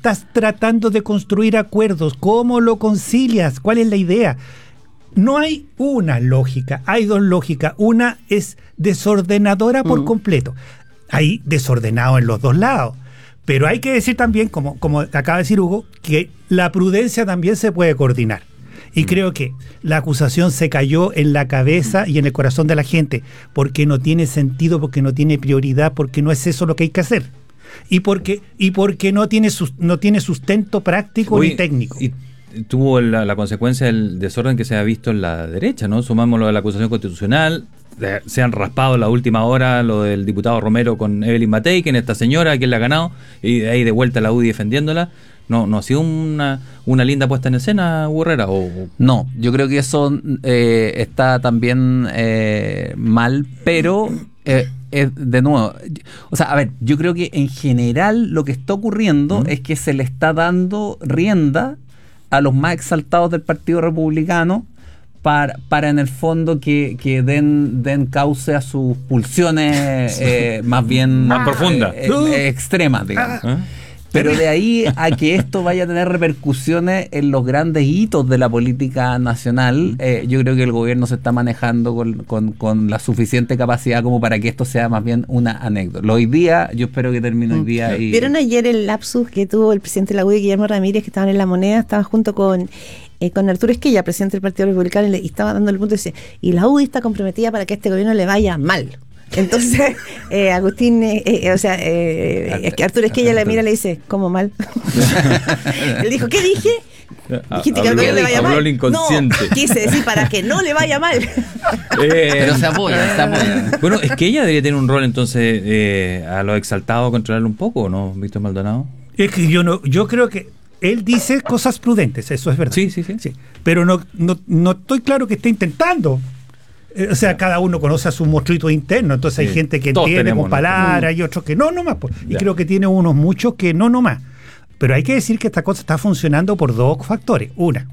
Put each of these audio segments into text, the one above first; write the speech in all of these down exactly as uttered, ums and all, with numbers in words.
estás tratando de construir acuerdos? ¿Cómo lo concilias? ¿Cuál es la idea? No hay una lógica, hay dos lógicas. Una es desordenadora por mm. completo. Hay desordenado en los dos lados. Pero hay que decir también, como, como acaba de decir Hugo, que la prudencia también se puede coordinar. Y mm. creo que la acusación se cayó en la cabeza y en el corazón de la gente, porque no tiene sentido, porque no tiene prioridad, porque no es eso lo que hay que hacer. Y porque, y porque no tiene, sus, no tiene sustento práctico Uy, ni técnico. Y tuvo la, la consecuencia del desorden que se ha visto en la derecha, ¿no? Sumámoslo a la acusación constitucional. Se han raspado la última hora lo del diputado Romero con Evelyn Matei, que en esta señora, quien la ha ganado, y de ahí de vuelta la U D I defendiéndola. No, no ha sido una, una linda puesta en escena, Herrera. O... No, yo creo que eso eh, está también eh, mal, pero eh, eh, de nuevo, o sea, a ver, yo creo que en general lo que está ocurriendo ¿Mm? es que se le está dando rienda a los más exaltados del Partido Republicano para, para en el fondo que, que den, den cauce a sus pulsiones eh, más bien más profundas, eh, eh, extremas, digamos. ¿Eh? Pero de ahí a que esto vaya a tener repercusiones en los grandes hitos de la política nacional, eh, yo creo que el gobierno se está manejando con, con, con la suficiente capacidad como para que esto sea más bien una anécdota. Lo hoy día, yo espero que termine hoy día. Y... ¿Vieron ayer el lapsus que tuvo el presidente de la U D I, Guillermo Ramírez, que estaban en La Moneda, estaba junto con... Eh, con Arturo Esquella, presidente del Partido Republicano, y, le, y estaba dando el punto y dice, y la U D I está comprometida para que a este gobierno le vaya mal. Entonces, eh, Agustín, eh, eh, o sea, eh, es que Arturo Esquella le mira y le dice, ¿cómo mal? Él dijo, ¿qué dije? Dijiste que al gobierno le vaya mal. El inconsciente. No, quise decir para que no le vaya mal. Eh, Pero se apoya, se apoya. Bueno, es que ella debería tener un rol entonces eh, a los exaltados, controlarlo un poco, ¿no, Víctor Maldonado? Es que yo no, yo creo que él dice cosas prudentes, eso es verdad. Sí, sí, sí. sí. Pero no, no, no estoy claro que esté intentando. O sea, cada uno conoce a su monstruito interno, entonces hay sí, gente que entiende con palabras y otros que no, no más. Pues. Y creo que tiene unos muchos que no, no más. Pero hay que decir que esta cosa está funcionando por dos factores. Una,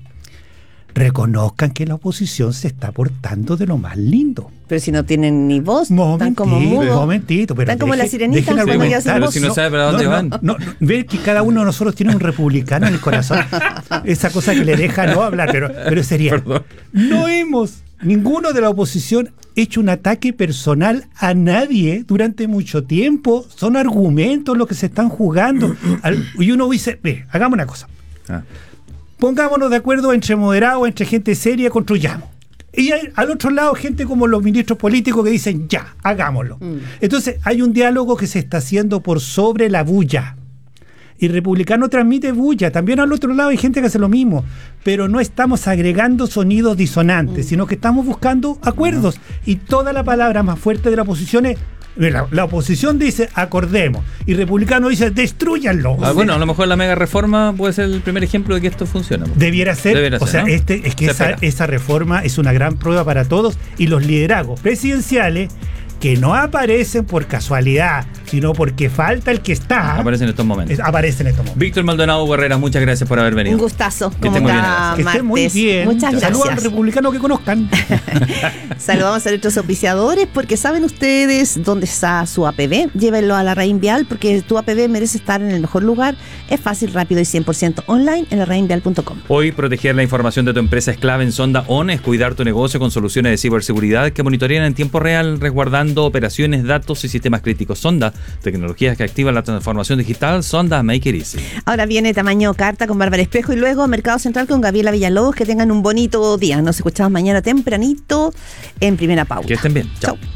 reconozcan que la oposición se está portando de lo más lindo. Pero si no tienen ni voz, momentito, están como mudos. Momentito, pero están como deje, la sirenita. Sí, como ya pero si no sabe para dónde no, van. No, no, no, ve que cada uno de nosotros tiene un republicano en el corazón. Esa cosa que le deja no hablar, pero, pero sería. Perdón. No hemos... Ninguno de la oposición ha hecho un ataque personal a nadie durante mucho tiempo. Son argumentos los que se están jugando. Y uno dice, ve, hagamos una cosa. Ah. Pongámonos de acuerdo entre moderados, entre gente seria, construyamos. Y hay, al otro lado, gente como los ministros políticos que dicen, ya, hagámoslo. Mm. Entonces, hay un diálogo que se está haciendo por sobre la bulla. Y Republicano transmite bulla. También al otro lado hay gente que hace lo mismo. Pero no estamos agregando sonidos disonantes, mm. sino que estamos buscando acuerdos. Mm. Y toda la palabra más fuerte de la oposición es... La, la oposición dice, acordemos. Y Republicano dice, destrúyanlo. Ah, bueno, a lo mejor la mega reforma puede ser el primer ejemplo de que esto funciona. Debiera ser. Debiera o ser, sea, ¿no? este, es que esa, esa reforma es una gran prueba para todos. Y los liderazgos presidenciales que no aparecen por casualidad, sino porque falta el que está. Aparecen en estos momentos. Aparecen en estos momentos. Víctor Maldonado Herrera, muchas gracias por haber venido. Un gustazo. Que esté muy bien. Que esté muy bien. Muchas gracias. Saludos al republicano que conozcan. Saludamos a nuestros auspiciadores, porque saben ustedes dónde está su A P B. Llévenlo a la Raín Vial, porque tu A P B merece estar en el mejor lugar. Es fácil, rápido y cien por ciento online en la raín vial punto com. Hoy, proteger la información de tu empresa es clave en Sonda On. Es cuidar tu negocio con soluciones de ciberseguridad que monitorean en tiempo real, resguardando operaciones, datos y sistemas críticos. Sonda, tecnologías que activan la transformación digital. Sonda, make it easy. Ahora viene Tamaño Carta con Bárbara Espejo y luego Mercado Central con Gabriela Villalobos. Que tengan un bonito día. Nos escuchamos mañana tempranito en Primera Pauta. Que estén bien. Chao. Chau.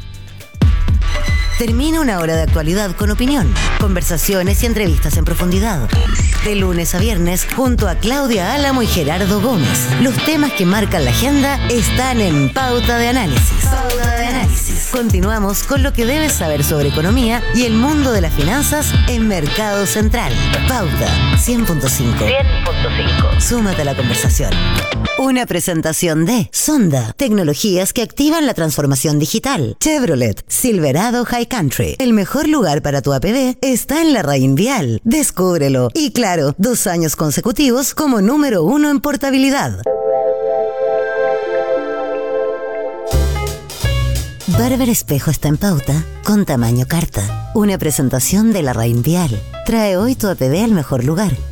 Termina una hora de actualidad con opinión, conversaciones y entrevistas en profundidad. De lunes a viernes, junto a Claudia Álamo y Gerardo Gómez. Los temas que marcan la agenda están en Pauta de Análisis. Pauta de Análisis. Continuamos con lo que debes saber sobre economía y el mundo de las finanzas en Mercado Central. Pauta cien punto cinco. cien punto cinco. Súmate a la conversación. Una presentación de Sonda, tecnologías que activan la transformación digital. Chevrolet, Silverado High Country. El mejor lugar para tu A P B está en la Raín Vial. Descúbrelo. Y claro, dos años consecutivos como número uno en portabilidad. Bárbara Espejo está en Pauta con Tamaño Carta. Una presentación de la Raín Vial. Trae hoy tu A P B al mejor lugar.